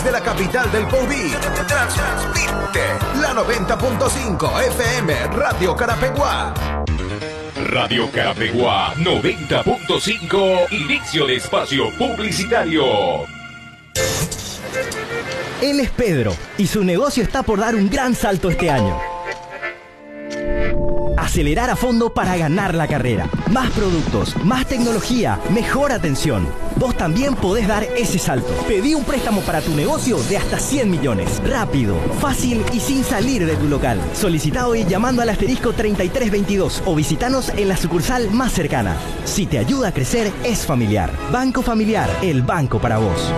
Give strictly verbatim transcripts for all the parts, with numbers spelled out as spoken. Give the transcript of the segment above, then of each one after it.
desde la capital del Pauví, transmite la noventa punto cinco F M Radio Carapeguá. Radio Carapeguá noventa punto cinco, inicio de espacio publicitario. Él es Pedro y su negocio está por dar un gran salto este año. Acelerar a fondo para ganar la carrera. Más productos, más tecnología, mejor atención. Vos también podés dar ese salto. Pedí un préstamo para tu negocio de hasta cien millones. Rápido, fácil y sin salir de tu local. Solicita hoy llamando al asterisco treinta y tres veintidós o visitanos en la sucursal más cercana. Si te ayuda a crecer, es familiar. Banco Familiar, el banco para vos.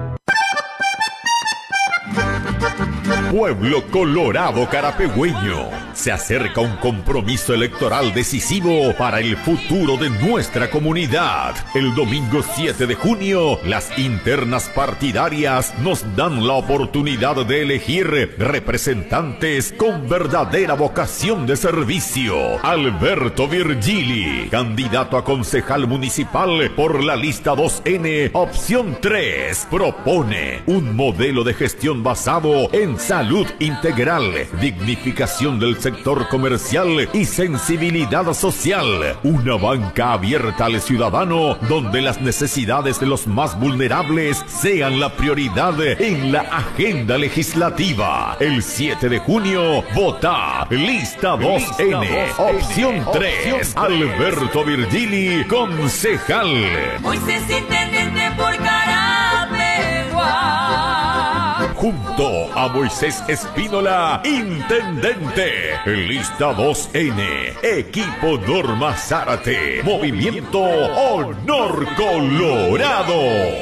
Pueblo Colorado Carapegüeño, se acerca un compromiso electoral decisivo para el futuro de nuestra comunidad. El domingo siete de junio, las internas partidarias nos dan la oportunidad de elegir representantes con verdadera vocación de servicio. Alberto Virgili, candidato a concejal municipal por la lista dos N, opción tres, propone un modelo de gestión basado en salud integral, dignificación del sector comercial y sensibilidad social. Una banca abierta al ciudadano donde las necesidades de los más vulnerables sean la prioridad en la agenda legislativa. El siete de junio, vota lista dos N, opción tres, Alberto Virgili, concejal. Moisés intendente por Carapeguá. Junto a Moisés Espínola, intendente. Lista dos N, equipo Norma Zárate, movimiento Honor Colorado.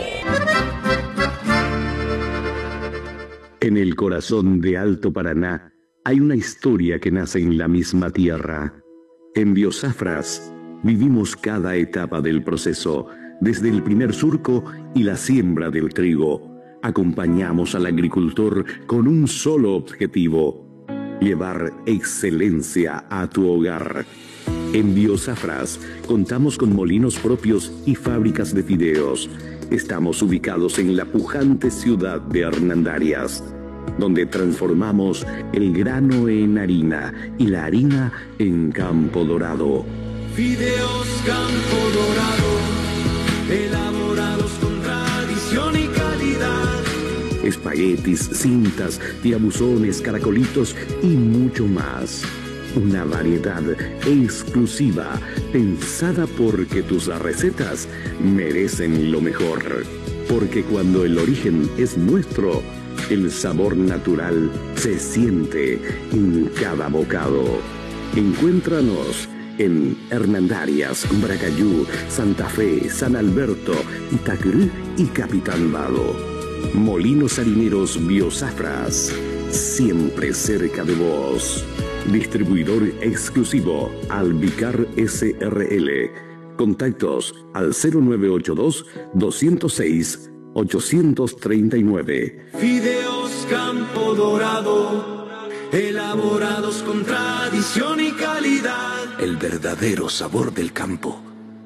En el corazón de Alto Paraná hay una historia que nace en la misma tierra. En Biosafras vivimos cada etapa del proceso, desde el primer surco y la siembra del trigo. Acompañamos al agricultor con un solo objetivo: llevar excelencia a tu hogar. En Biosafras contamos con molinos propios y fábricas de fideos. Estamos ubicados en la pujante ciudad de Hernandarias, donde transformamos el grano en harina y la harina en Campo Dorado. Fideos Campo Dorado, elaborados con tradición y calidad. Espaguetis, cintas, tirabuzones, caracolitos y mucho más. Una variedad exclusiva, pensada porque tus recetas merecen lo mejor. Porque cuando el origen es nuestro, el sabor natural se siente en cada bocado. Encuéntranos en Hernandarias, Bracayú, Santa Fe, San Alberto, Itacurú y Capitán Vado. Molinos harineros Biosafras, siempre cerca de vos. Distribuidor exclusivo Albicar S R L. Contactos al cero nueve ocho dos, dos cero seis, ocho tres nueve. Fideos Campo Dorado, elaborados con tradición y calidad. El verdadero sabor del campo,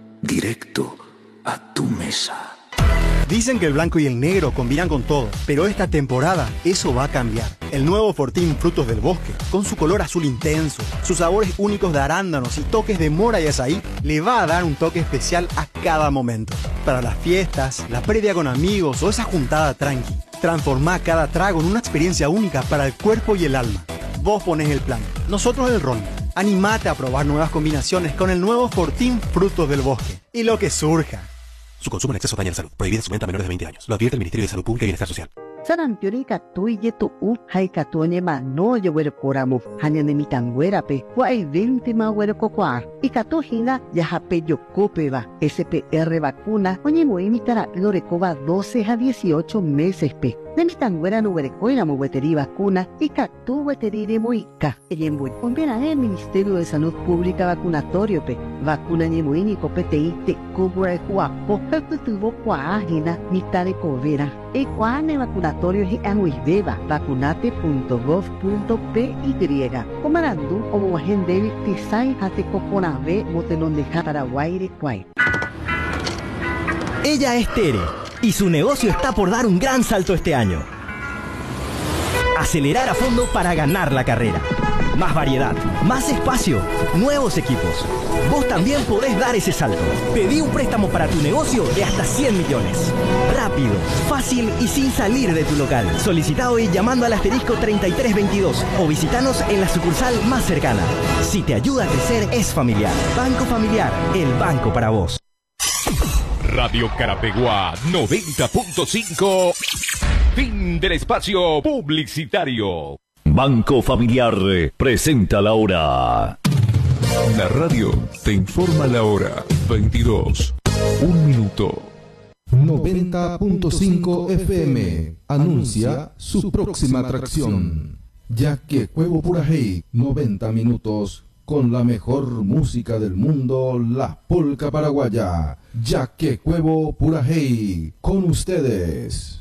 directo a tu mesa. Dicen que el blanco y el negro combinan con todo, pero esta temporada eso va a cambiar. El nuevo Fortín Frutos del Bosque, con su color azul intenso, sus sabores únicos de arándanos y toques de mora y azaí, le va a dar un toque especial a cada momento. Para las fiestas, la previa con amigos o esa juntada tranqui, transformá cada trago en una experiencia única para el cuerpo y el alma. Vos ponés el plan, nosotros el rol. Animate a probar nuevas combinaciones con el nuevo Fortín Frutos del Bosque. Y lo que surja. Su consumo en exceso daña la salud. Prohibida su venta a menores de veinte años. Lo advierte el Ministerio de Salud Pública y Bienestar Social. Sarampiori katui yetu u hai katone ma no yewere koramu hanyane mitangwera pe wa evente ma were kokwa y katojina ya hape yokope va S P R vacuna oye mo imitara lorecoba doce a dieciocho meses pe de mitangwera no were koira mo weteri vacuna y katu weteri de moika eyembo conviene el Ministerio de Salud Pública vacunatorio pe vacuna ñemoini copete te cobra guapo tuvo cuajina mitare covera e cuane vacunatorio y anuideva vacunate punto gov punto p y comandandu como agente tisai hate coconave motelón de Paraguay de Cuay. Ella es Tere y su negocio está por dar un gran salto este año. Acelerar a fondo para ganar la carrera. Más variedad, más espacio, nuevos equipos. Vos también podés dar ese salto. Pedí un préstamo para tu negocio de hasta cien millones. Rápido, fácil y sin salir de tu local. Solicita hoy llamando al asterisco treinta y tres veintidós o visitanos en la sucursal más cercana. Si te ayuda a crecer, es familiar. Banco Familiar, el banco para vos. Radio Carapeguá noventa punto cinco. Fin del espacio publicitario. Banco Familiar presenta la hora. La radio te informa la hora. veintidós. Un minuto. noventa punto cinco F M anuncia su próxima atracción. Yaquecuevo Purajey, noventa minutos con la mejor música del mundo, la polca paraguaya. Yaquecuevo Purajey, con ustedes.